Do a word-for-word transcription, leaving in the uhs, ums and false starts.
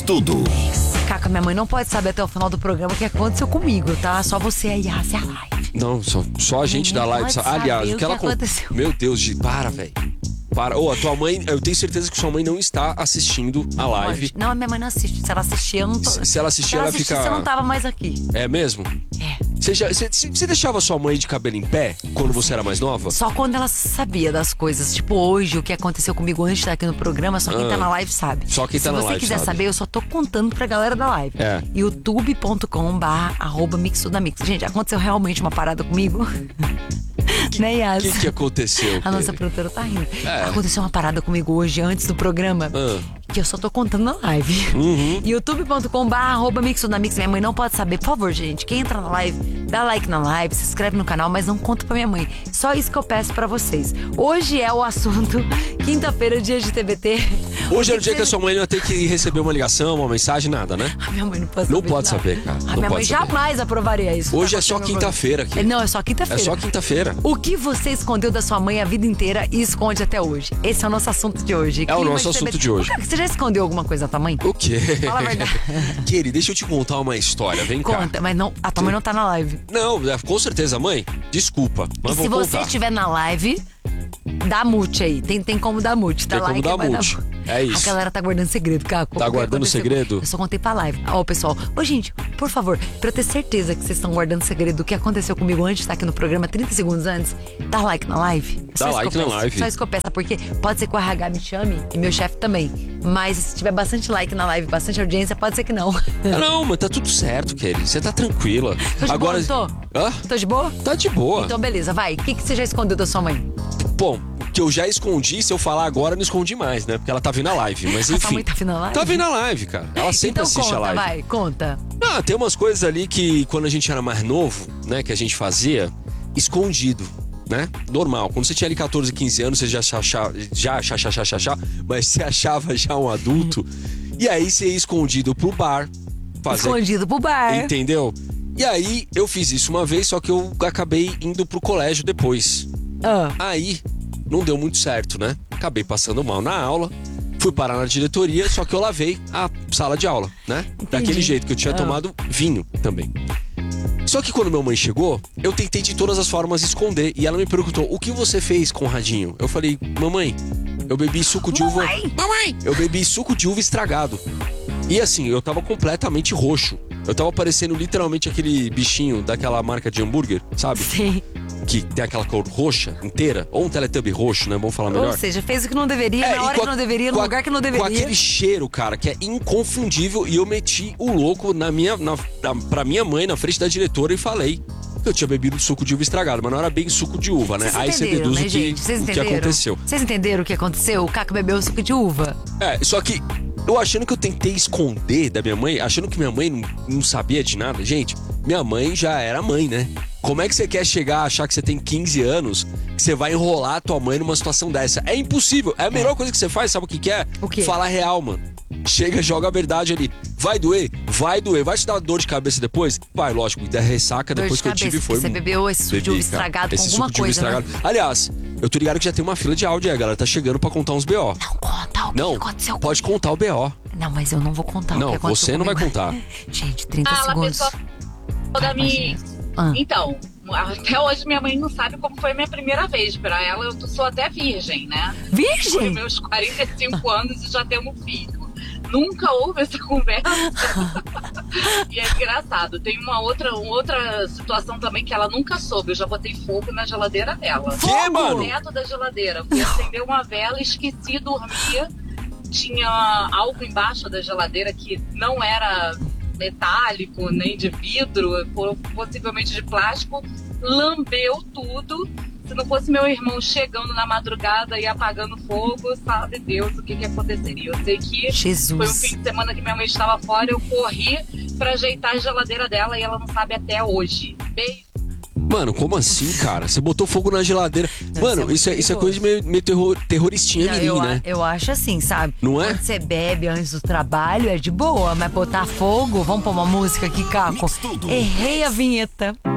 Tudo. Caca, minha mãe não pode saber até o final do programa o que aconteceu comigo, tá? Só você aí, a live. Não, só, só a gente Ninguém da live. pode Sabe. Aliás, saber o que ela o que aconteceu. Meu Deus, de para, velho. Para. Ô, a tua mãe, eu tenho certeza que sua mãe não está assistindo a live. Não, a minha mãe não assiste. Se ela assistir, eu não tô. Se, se ela assistir, Se ela ela assistir, fica. você não tava mais aqui. É mesmo? É. Você, já, você, você deixava sua mãe de cabelo em pé quando você era mais nova? Só quando ela sabia das coisas. Tipo, hoje, o que aconteceu comigo antes de estar aqui no programa, só quem Ah. tá na live sabe. Só quem tá Se na você live quiser sabe. saber, eu só tô contando pra galera da live. É. youtube ponto com barra arroba mix tudo da mix. Gente, aconteceu realmente uma parada comigo? Né, O Yas? que, que aconteceu? A nossa Kelly? produtora tá rindo. É. Aconteceu uma parada comigo hoje, antes do programa, Ah. que eu só tô contando na live. Uhum. youtube ponto com barra arroba mix tudo da mix. Minha mãe não pode saber. Por favor, gente, quem entra na live, dá like na live, se inscreve no canal, mas não conta pra minha mãe. Só isso que eu peço pra vocês. Hoje é o assunto, quinta-feira, dia de T B T. Hoje é o que dia que a você- sua mãe não ia ter que receber uma ligação, uma mensagem, nada, né? A minha mãe não pode saber. Não pode de nada. saber, cara. A Não minha mãe pode saber. jamais aprovaria isso. Hoje Tá é só acontecendo no quinta-feira programa. aqui. É, Não, é só É quinta-feira. só quinta-feira. O que você escondeu da sua mãe a vida inteira e esconde até hoje? Esse é o nosso assunto de hoje. É o Clima nosso de T B T. assunto de hoje. Cara, você já escondeu alguma coisa da tua mãe? O quê? Fala a verdade. Querido, deixa eu te contar uma história, vem cá. Conta, mas não, a tua mãe não tá na live. Não, é, com certeza, mãe. Desculpa, mas E se vou você contar. estiver na live, dá mute aí. Tem, tem como dar mute. Tá Tem como like, dar vai mute. É isso. A galera tá guardando segredo, Caco. Tá O que guardando aconteceu? segredo? Eu só contei pra live. Ó, pessoal. Ô, gente, por favor, pra eu ter certeza que vocês estão guardando segredo do que aconteceu comigo antes de estar aqui no programa, trinta segundos antes, dá like na live. É só Dá isso que like eu na peço. live. Só isso que eu peço, porque pode ser que o R H me chame e meu chefe também. Mas se tiver bastante like na live, bastante audiência, pode ser que não. Ah, não, mas tá tudo certo, Kelly. Você tá tranquila. Tô de Agora. boa, não tô? Hã? Tô de boa? Tá de boa. Então, beleza, vai. O que, que você já escondeu da sua mãe? Bom, que eu já escondi, se eu falar agora, eu não escondi mais, né? Porque ela tá vindo a live. Mas A enfim. sua mãe tá vindo a live? Tá vindo a live, cara. Ela sempre então assiste conta, a live. vai, conta. Ah, tem umas coisas ali que quando a gente era mais novo, né, que a gente fazia escondido, né? Normal. Quando você tinha ali catorze, quinze anos, você já achava, já achava, já achava, mas você achava já um adulto. E aí você ia escondido pro bar. Fazer, Escondido pro bar. entendeu? E aí eu fiz isso uma vez, só que eu acabei indo pro colégio depois. Ah. Aí não deu muito certo, né? Acabei passando mal na aula. Fui parar na diretoria, só que eu lavei a sala de aula, né? Daquele jeito que eu tinha Ah. tomado vinho também. Só que quando minha mãe chegou, eu tentei de todas as formas esconder. E ela me perguntou, o que você fez com o radinho? Eu falei, mamãe, eu bebi suco de uva... Mamãe! Mamãe! Eu bebi suco de uva estragado. E assim, eu tava completamente roxo. Eu tava parecendo literalmente aquele bichinho daquela marca de hambúrguer, sabe? Sim. Que tem aquela cor roxa inteira. Ou um Teletubby roxo, né? Vamos falar melhor. Ou seja, fez o que não deveria, É, na e hora com que a- não deveria, no com a- lugar que não Com deveria. aquele cheiro, cara, que é inconfundível. E eu meti o louco na minha, na, na, pra minha mãe, na frente da diretora, e falei que eu tinha bebido suco de uva estragado. Mas não era bem suco de uva, né? Vocês Aí você entenderam, deduz né, o que, gente? Vocês o que entenderam? aconteceu. Vocês entenderam o que aconteceu? O Caco bebeu suco de uva. É, só que eu achando que eu tentei esconder da minha mãe, achando que minha mãe não, não sabia de nada. Gente, minha mãe já era mãe, né? Como é que você quer chegar a achar que você tem quinze anos, que você vai enrolar a tua mãe numa situação dessa? É impossível. É a melhor coisa que você faz, sabe o que que é? O quê? Falar real, mano. Chega, joga a verdade ali. Vai doer? Vai doer. Vai te dar dor de cabeça depois? Vai, lógico. Da ressaca Dor depois de que eu cabeça, tive foi... porque você bebeu esse suco de uva Bebi, cara. estragado com Esse alguma suco de uva coisa, né? estragado. Aliás, eu tô ligado que já tem uma fila de áudio aí, a galera tá chegando pra contar uns B O. Não conta o que Não, aconteceu pode comigo. contar o B O. Não, mas eu não vou contar Não, o que aconteceu você não vai comigo. contar. Gente, trinta Fala, segundos. pessoal da minha... Ah. Então, até hoje minha mãe não sabe como foi a minha primeira vez. Pra ela, eu sou até virgem, né? Por Virgem? meus quarenta e cinco anos e já temos filho. Nunca houve essa conversa. E é engraçado. Tem uma outra, uma outra situação também que ela nunca soube. Eu já botei fogo na geladeira dela. Que, mano? Dentro da geladeira. Fui acender uma vela, esqueci, dormia. Tinha algo embaixo da geladeira que não era metálico, nem de vidro, possivelmente de plástico. Lambeu tudo. Se não fosse meu irmão chegando na madrugada e apagando fogo, sabe Deus o que, que aconteceria. Eu sei que Jesus. foi um fim de semana que minha mãe estava fora, eu corri pra ajeitar a geladeira dela e ela não sabe até hoje. Beijo. Mano, como assim, cara? Você botou fogo na geladeira. Não, Mano, isso isso é é, muito isso é coisa de meio, meio terror, terroristinha Não, mirim, eu, a- né? eu acho assim, sabe? Não é? Quando você bebe antes do trabalho é de boa, mas botar fogo, vamos pôr uma música aqui, Caco. Mix tudo. Errei a vinheta.